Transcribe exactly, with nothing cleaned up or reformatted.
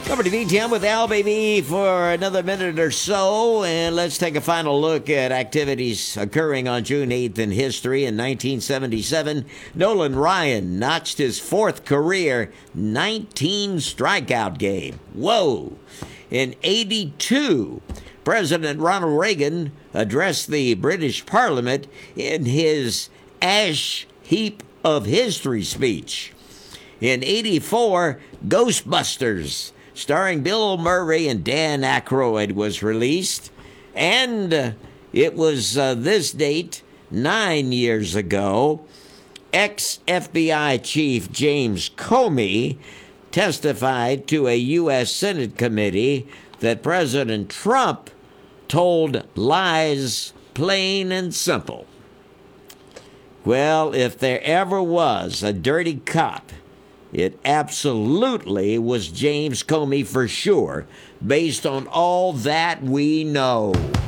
Over to V T M with Al, baby, for another minute or so. And let's take a final look at activities occurring on June eighth in history. In nineteen seventy-seven, Nolan Ryan notched his fourth career nineteen strikeout game. Whoa! In eighty-two, President Ronald Reagan addressed the British Parliament in his Ash Heap of History speech. In eighty-four, Ghostbusters, starring Bill Murray and Dan Aykroyd, was released. And uh, it was uh, this date, nine years ago, ex-F B I Chief James Comey testified to a U S Senate committee that President Trump told lies, plain and simple. Well, if there ever was a dirty cop, it absolutely was James Comey for sure, based on all that we know.